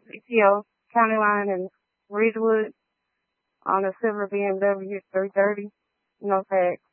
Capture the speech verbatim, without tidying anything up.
E T O County Line in Ridgewood on a silver B M W three thirty. No facts.